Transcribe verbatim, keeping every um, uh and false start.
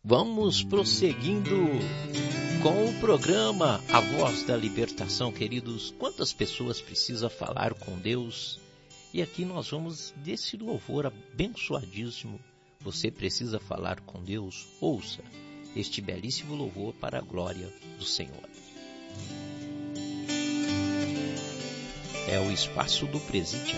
Vamos prosseguindo com o programa A Voz da Libertação, queridos. Quantas pessoas precisam falar com Deus? E aqui nós vamos desse louvor abençoadíssimo. Você precisa falar com Deus? Ouça este belíssimo louvor para a glória do Senhor. É o espaço do Presidiário.